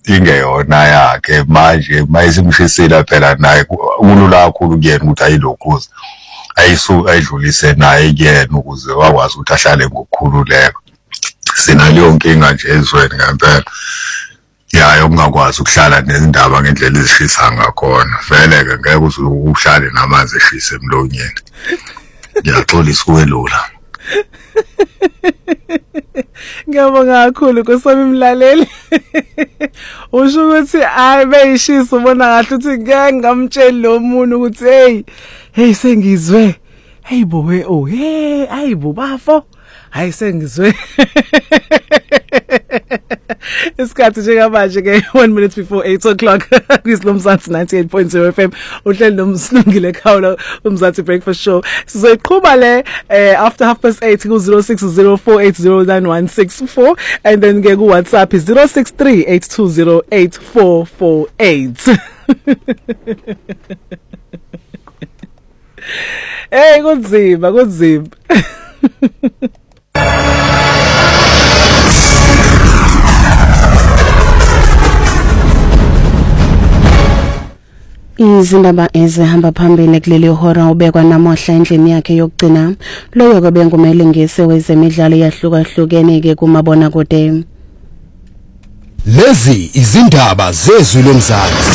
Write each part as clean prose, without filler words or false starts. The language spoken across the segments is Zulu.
ingeyona yakhe manje mayisimshisila phela naye kulula kakhulu kuyena ukuthi ayilokhuza ayidlulise naye kuyena ukuze wakwazi ukuthi ahlale ngokukhululeka. Sinaleyo nkinga nje ezweni ngempela yayo ungakwazi ukuhlala nezindaba ngendlela ezishisa ngakhona. Vele-ke ngeke uhlale namanzi eshisa emlonyeni. Ngiyaxolisa kuwelula. Ngiyabonga kakhulu Nkosami Mlaleli. Usho ukuthi hayi beyishisa ubona kahle ukuthi ngeke ngamtshela lo muntu ukuthi hey sengizwe. Hey bo we oh hey ayibo bafo. Hayi sengizwe. Isikhathi njengamanje ke 1 minute before 8 o'clock kwiSlumzansi 98.0 FM uhleli nomsilungile khawula umzansi breakfast show. Sizoyiqhuma le after 8:30 ku 0604809164 and then ke ku WhatsApp is 0638208448. Hey kunzima. Izindaba ezihamba phambili kuleli hora ubekwa namohla endlini yakhe yokugcina loyo kobe ngumelingisi wezemidlalo yahlukahlukene ke kumabona kude. Lezi izindaba zezwi lomzansi.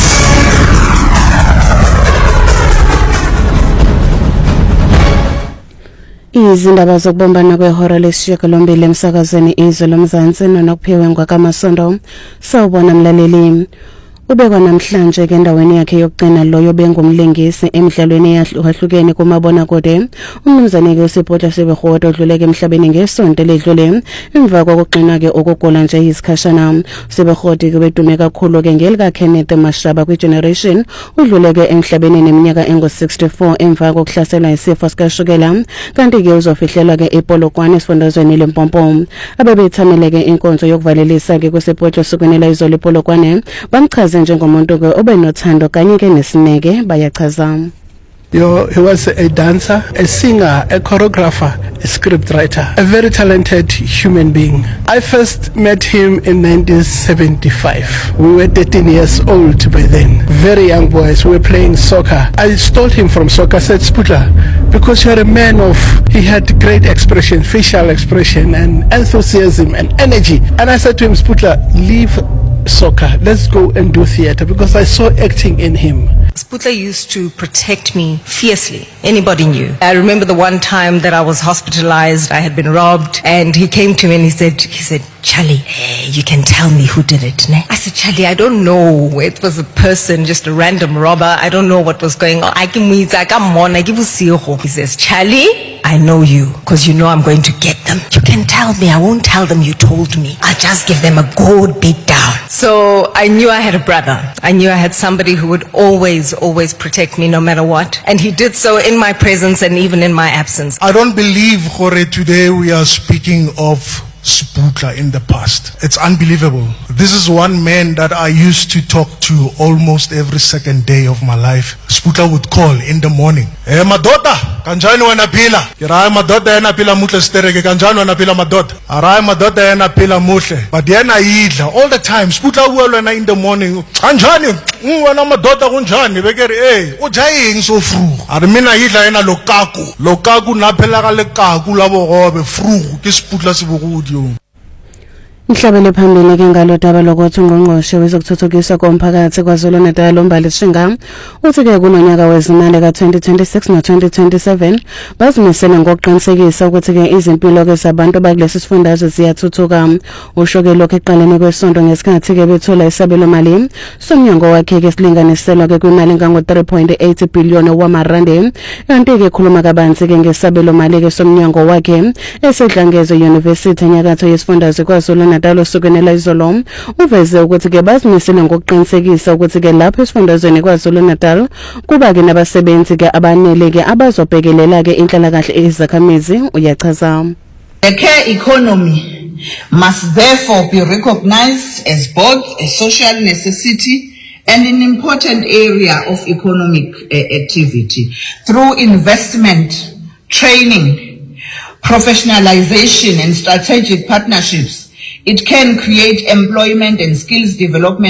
Izindaba zokubombana kwehora lesishiyagalombili emsakazweni izwe lomzansi nonokuphiwe ngwakamasondo sawubona mlaleli. Ubekwa namhlanje ke endaweni yakhe yokugcina loyo bengumlingisi emidlalweni eyahlukahlukene kumabona kude. Umnumzane ke uSiphola Sebekhoda odluleke emhlabeni ngesonto ledlule emva kokugcina ke ukugula nje isikhashana. Sebekhoda ke bedume kakhulu ke ngelika Kenneth Mashaba kwigeneration udluleke emhlabeni neminyaka engu64 emva kokuhlaselwa isifo sikashukela kanti ke uzofihlelwa ke ePolokwane esifundazweni leMpompom. Abebethamele ke inkonzo yokuvalelisa ke kuSiphola sukunela izolo ePolokwane bamchaza njengomuntu ke obenothando kanye ke nesineke bayachaza. He was a dancer, a singer, a choreographer, a scriptwriter, a very talented human being. I first met him in 1975. We were 13 years old by then. Very young boys. We were playing soccer. I stole him from soccer. I said, Sputla, because you're a man he had great expression, facial expression and enthusiasm and energy. And I said to him, Sputla, leave soccer, let's go and do theater, because I saw acting in him. Sputla used to protect me fiercely. Anybody knew. I remember the one time that I was hospitalized, I had been robbed, and he came to me and he said, Charlie, hey, you can tell me who did it, ne? I said, Charlie, I don't know. It was a person, just a random robber. I don't know what was going on. He says, Charlie, I know you, because you know I'm going to get them. You can tell me. I won't tell them you told me. I'll just give them a good beat down. So I knew I had a brother. I knew I had somebody who would always protect me no matter what. And he did so in my presence and even in my absence. I don't believe, Jorge, today we are speaking of Sputla in the past. It's unbelievable. This is one man that I used to talk to almost every second day of my life. Sputla would call in the morning. Hey, madota, kanjani wanapila? Kirai madota yana pila mutle stereke, kanjani wanapila madota? Arai madota yana pila mutle. But yana idla all the time. Sputla uwalwana in the morning. Kanjani, wana madota kunjani? Bekeri, hey, ujaying so fru. Armina idla yana lokaku. Lokaku napela ka lekaku labo gobe fru. Kisputla sibugudi. Mhlabele phambili ke ngalo daba lokuthi ungqongqoshe wezokuthuthukiswa komphakathi KwaZulu-Natal Lombali Shinga uthi ke kunonyaka wezimali ka2026 no2027 bazimisela ngokuqinisekisa ukuthi ke izimpilo ke zabantu bakulesi sifundazwe ziyathuthuka. Usho ke lokho eqaleni kwesonto ngesikhathi ke bethola isabelo mali somnyango wakhe ke silinganiselwa ke kwimali engango 3.8 billion wamarandi. Kanti ke khuluma kabanzi ke ngesabelo mali ke somnyango wakhe esedlangezo University enyakatho yesifundazwe KwaZulu-Natal osukenela izolo uveze ukuthi ke bazimisele ngokuqinisekisa ukuthi ke lapho esifundazweni KwaZulu-Natal kuba ke nabasebenzi ke abanele ke abazobhekelela ke inhlalakahle ezakhamizi uyachaza. The care economy must therefore be recognized as both a social necessity and an important area of economic activity through investment, training, professionalization and strategic partnerships. It can create employment and skills development